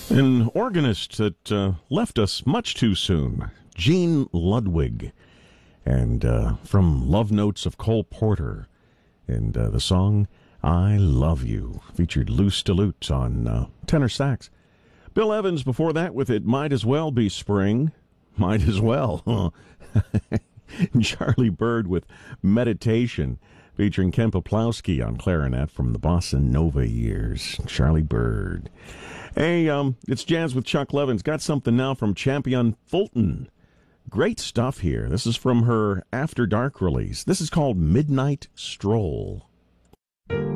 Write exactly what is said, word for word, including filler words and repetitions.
An organist that uh, left us much too soon, Gene Ludwig, and uh, from Love Notes of Cole Porter, and uh, the song I Love You, featured Lou Stillute on uh, tenor sax. Bill Evans before that with It Might As Well Be Spring. Might as well, huh? And Charlie Bird with Meditation, featuring Ken Poplowski on clarinet from the Bossa Nova years. Charlie Bird. Hey, um, it's Jazz with Chuck Levins. Got something now from Champion Fulton. Great stuff here. This is from her After Dark release. This is called Midnight Stroll.